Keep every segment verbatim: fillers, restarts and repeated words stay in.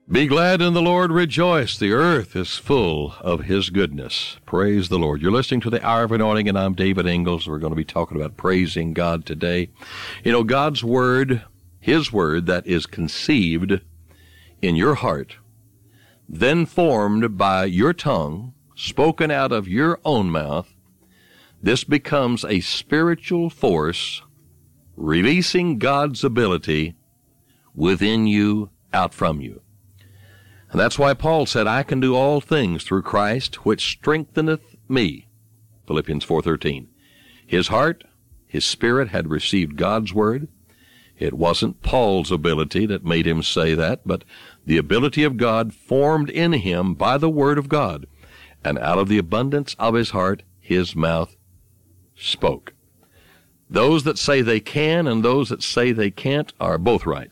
Be glad in the Lord, rejoice. The earth is full of his goodness. Praise the Lord. You're listening to the Hour of Anointing, and I'm David Ingalls. We're going to be talking about praising God today. You know, God's word, his word that is conceived in your heart, then formed by your tongue, spoken out of your own mouth, this becomes a spiritual force releasing God's ability within you, out from you. And that's why Paul said, I can do all things through Christ, which strengtheneth me. Philippians four thirteen. His heart, his spirit had received God's word. It wasn't Paul's ability that made him say that, but the ability of God formed in him by the word of God. And out of the abundance of his heart, his mouth spoke. Those that say they can and those that say they can't are both right.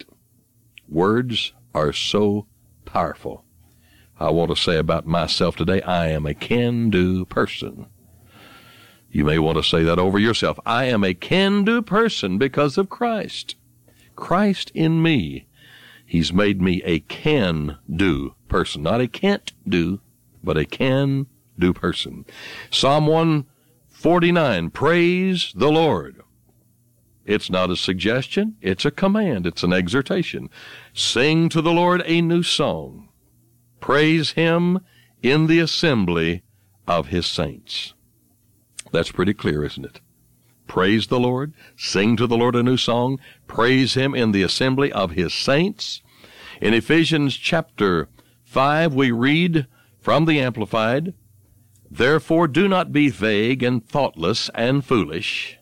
Words are so powerful. I want to say about myself today, I am a can-do person. You may want to say that over yourself. I am a can-do person because of Christ. Christ in me. He's made me a can-do person. Not a can't-do, but a can-do person. Psalm one forty-nine, praise the Lord. It's not a suggestion, it's a command, it's an exhortation. Sing to the Lord a new song. Praise him in the assembly of his saints. That's pretty clear, isn't it? Praise the Lord, sing to the Lord a new song, praise him in the assembly of his saints. In Ephesians chapter five, we read from the Amplified, therefore do not be vague and thoughtless and foolish,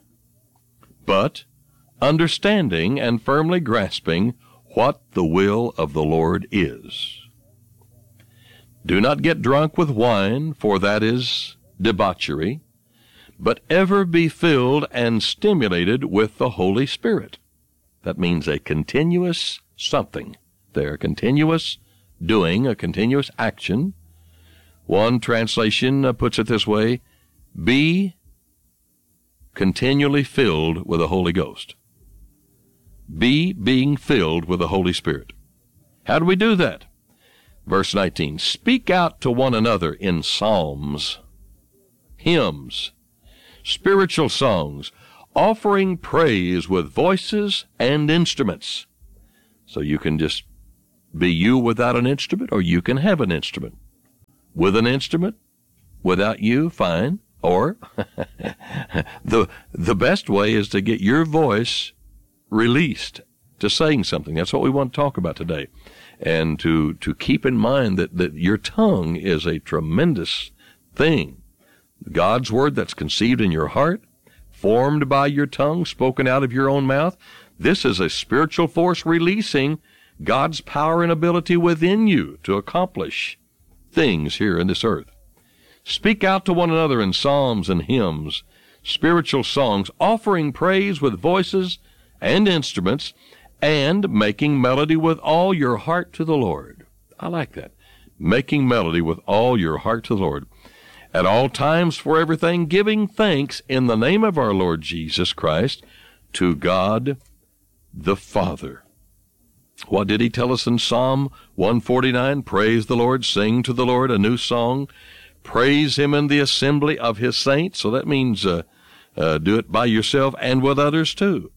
but understanding and firmly grasping what the will of the Lord is. Do not get drunk with wine, for that is debauchery, but ever be filled and stimulated with the Holy Spirit. That means a continuous something there, a continuous doing, a continuous action. One translation puts it this way, be continually filled with the Holy Ghost. Be being filled with the Holy Spirit. How do we do that? Verse nineteen, speak out to one another in psalms, hymns, spiritual songs, offering praise with voices and instruments. So you can just be you without an instrument, or you can have an instrument. With an instrument, without you, fine. Or the the best way is to get your voice released to saying something. That's what we want to talk about today. And to, to keep in mind that, that your tongue is a tremendous thing. God's word that's conceived in your heart, formed by your tongue, spoken out of your own mouth, this is a spiritual force releasing God's power and ability within you to accomplish things here in this earth. Speak out to one another in psalms and hymns, spiritual songs, offering praise with voices and instruments, and making melody with all your heart to the Lord. I like that. Making melody with all your heart to the Lord. At all times for everything, giving thanks in the name of our Lord Jesus Christ to God the Father. What did he tell us in Psalm one forty-nine? Praise the Lord, sing to the Lord a new song. Praise him in the assembly of his saints. So that means uh, uh, do it by yourself and with others too.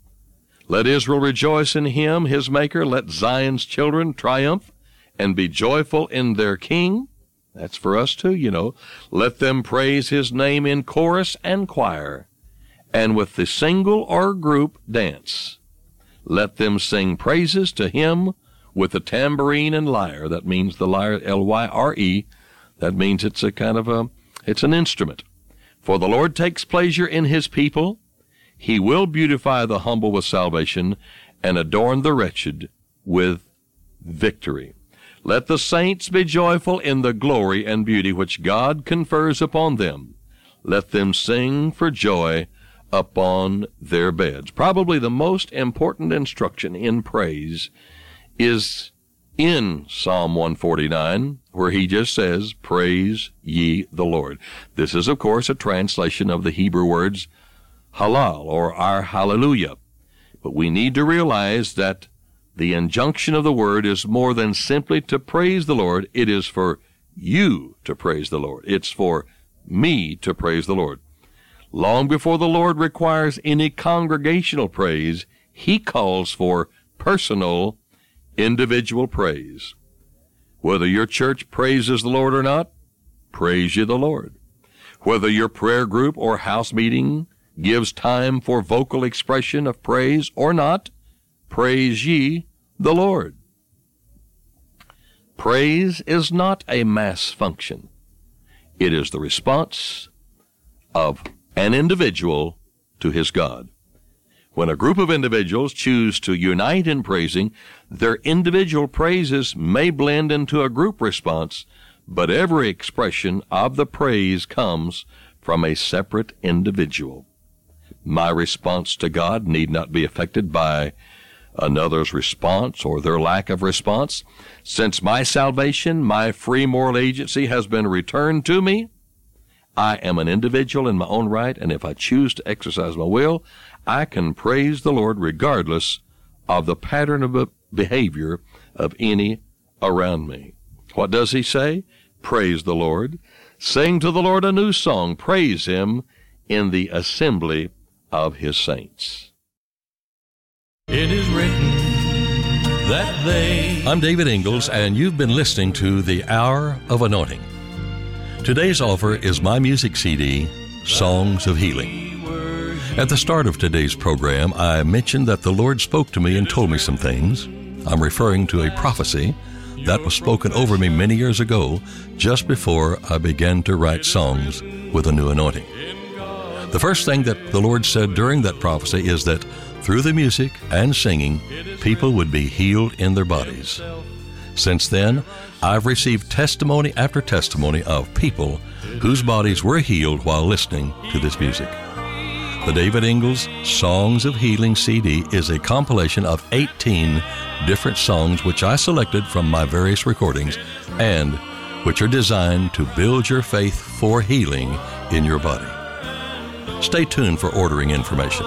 Let Israel rejoice in him, his maker. Let Zion's children triumph and be joyful in their king. That's for us too, you know. Let them praise his name in chorus and choir, and with the single or group dance. Let them sing praises to him with the tambourine and lyre. That means the lyre, L Y R E. That means it's a kind of a, it's an instrument. For the Lord takes pleasure in his people. He will beautify the humble with salvation and adorn the wretched with victory. Let the saints be joyful in the glory and beauty which God confers upon them. Let them sing for joy upon their beds. Probably the most important instruction in praise is in Psalm one forty-nine, where he just says, praise ye the Lord. This is, of course, a translation of the Hebrew words halal, or our hallelujah. But we need to realize that the injunction of the word is more than simply to praise the Lord. It is for you to praise the Lord. It's for me to praise the Lord. Long before the Lord requires any congregational praise, he calls for personal, individual praise. Whether your church praises the Lord or not, praise ye the Lord. Whether your prayer group or house meeting gives time for vocal expression of praise or not, praise ye the Lord. Praise is not a mass function. It is the response of an individual to his God. When a group of individuals choose to unite in praising, their individual praises may blend into a group response, but every expression of the praise comes from a separate individual. My response to God need not be affected by another's response or their lack of response. Since my salvation, my free moral agency has been returned to me, I am an individual in my own right, and if I choose to exercise my will, I can praise the Lord regardless of the pattern of behavior of any around me. What does he say? Praise the Lord. Sing to the Lord a new song. Praise him in the assembly of his saints. It is written that they... I'm David Ingalls, and you've been listening to The Hour of Anointing. Today's offer is my music C D, Songs of Healing. At the start of today's program, I mentioned that the Lord spoke to me and told me some things. I'm referring to a prophecy that was spoken over me many years ago, just before I began to write songs with a new anointing. The first thing that the Lord said during that prophecy is that through the music and singing, people would be healed in their bodies. Since then, I've received testimony after testimony of people whose bodies were healed while listening to this music. The David Ingalls Songs of Healing C D is a compilation of eighteen different songs which I selected from my various recordings and which are designed to build your faith for healing in your body. Stay tuned for ordering information.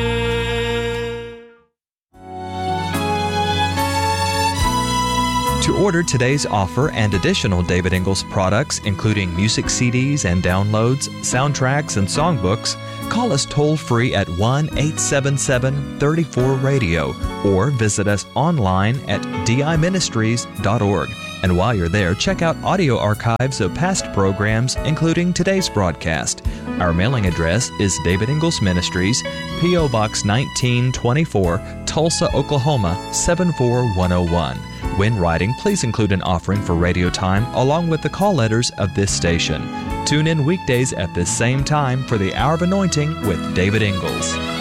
To order today's offer and additional David Ingalls products, including music C Ds and downloads, soundtracks, and songbooks, call us toll-free at one eight seven seven, three four, radio or visit us online at d i ministries dot org. And while you're there, check out audio archives of past programs, including today's broadcast. Our mailing address is David Ingalls Ministries, P O. Box nineteen twenty-four, Tulsa, Oklahoma seven four one oh one. When writing, please include an offering for radio time along with the call letters of this station. Tune in weekdays at this same time for the Hour of Anointing with David Ingalls.